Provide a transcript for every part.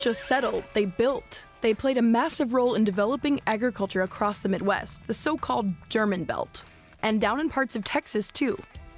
just settled, they built. They played a massive role in developing agriculture across the Midwest, the so-called German Belt, and down in parts of Texas too.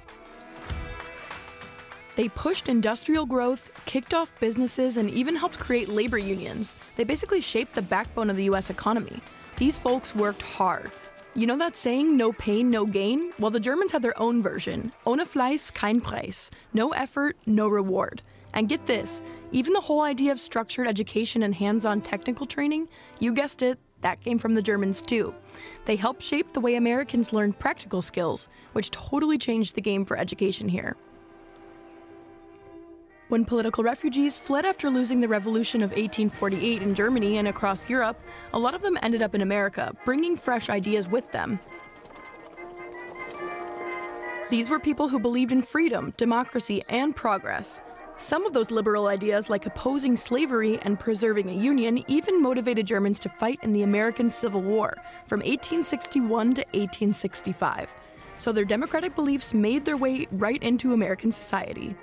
They pushed industrial growth, kicked off businesses, and even helped create labor unions. They basically shaped the backbone of the US economy. These folks worked hard. You know that saying, no pain, no gain? Well, the Germans had their own version. Ohne Fleiß, kein Preis. No effort, no reward. And get this, even the whole idea of structured education and hands-on technical training, you guessed it, that came from the Germans too. They helped shape the way Americans learned practical skills, which totally changed the game for education here. When political refugees fled after losing the Revolution of 1848 in Germany and across Europe, a lot of them ended up in America, bringing fresh ideas with them. These were people who believed in freedom, democracy, and progress. Some of those liberal ideas, like opposing slavery and preserving a union, even motivated Germans to fight in the American Civil War from 1861 to 1865. So their democratic beliefs made their way right into American society.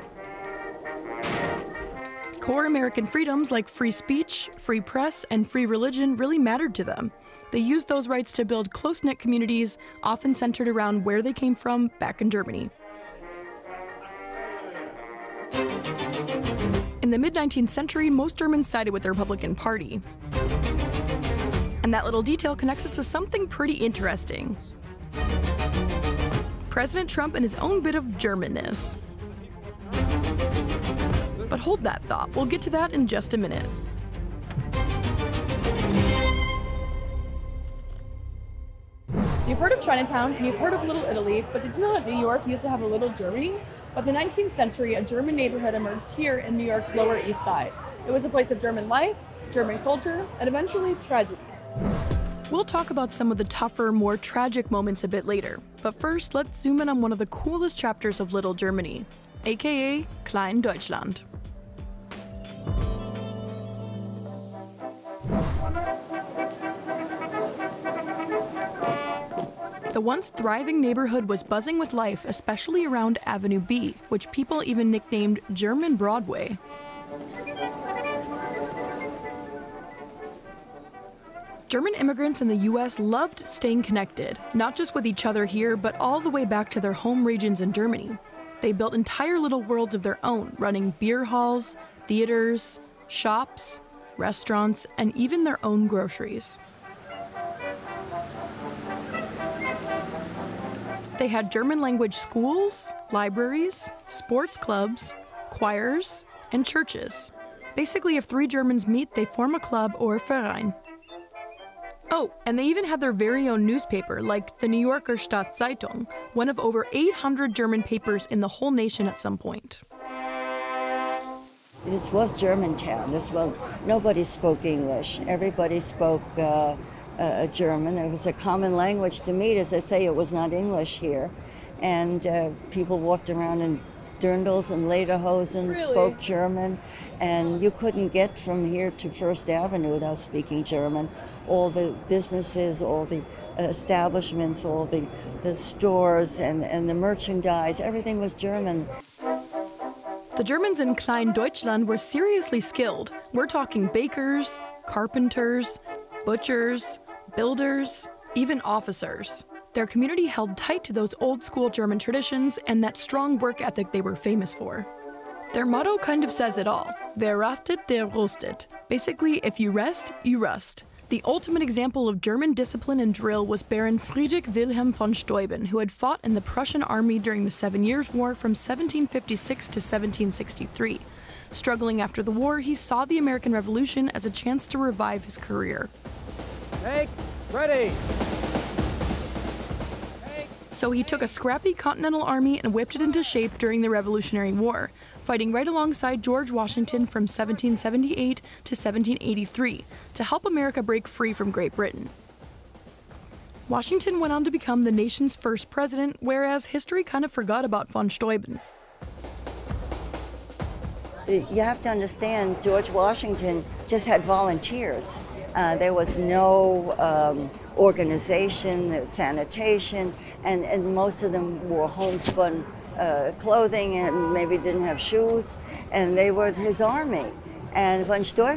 Core American freedoms like free speech, free press, and free religion really mattered to them. They used those rights to build close-knit communities, often centered around where they came from back in Germany. In the mid-19th century, most Germans sided with the Republican Party. And that little detail connects us to something pretty interesting. President Trump and his own bit of Germanness. But hold that thought, we'll get to that in just a minute. You've heard of Chinatown, and you've heard of Little Italy, but did you know that New York used to have a Little Germany? By the 19th century, a German neighborhood emerged here in New York's Lower East Side. It was a place of German life, German culture, and eventually tragedy. We'll talk about some of the tougher, more tragic moments a bit later. But first, let's zoom in on one of the coolest chapters of Little Germany, aka Klein Deutschland. The once thriving neighborhood was buzzing with life, especially around Avenue B, which people even nicknamed German Broadway. German immigrants in the US loved staying connected, not just with each other here, but all the way back to their home regions in Germany. They built entire little worlds of their own, running beer halls, theaters, shops, restaurants, and even their own groceries. They had German-language schools, libraries, sports clubs, choirs, and churches. Basically, if three Germans meet, they form a club or Verein. Oh, and they even had their very own newspaper, like the New Yorker Stadtzeitung, one of over 800 German papers in the whole nation at some point. This was Germantown. Nobody spoke English. Everybody spoke German. It was a common language to meet. As I say, it was not English here. And people walked around in dirndls and lederhosen, Really? spoke German. And you couldn't get from here to First Avenue without speaking German. All the businesses, all the establishments, all the stores and the merchandise, everything was German. The Germans in Klein Deutschland were seriously skilled. We're talking bakers, carpenters, butchers, builders, even officers. Their community held tight to those old-school German traditions and that strong work ethic they were famous for. Their motto kind of says it all. Wer rastet, der rostet. Basically, if you rest, you rust. The ultimate example of German discipline and drill was Baron Friedrich Wilhelm von Steuben, who had fought in the Prussian army during the 7 Years' War from 1756 to 1763. Struggling after the war, he saw the American Revolution as a chance to revive his career. Take, ready. So he took a scrappy Continental Army and whipped it into shape during the Revolutionary War, fighting right alongside George Washington from 1778 to 1783 to help America break free from Great Britain. Washington went on to become the nation's first president, whereas history kind of forgot about von Steuben. You have to understand, George Washington just had volunteers. There was no organization, sanitation, and most of them wore homespun clothing and maybe didn't have shoes, and they were his army. And von Storch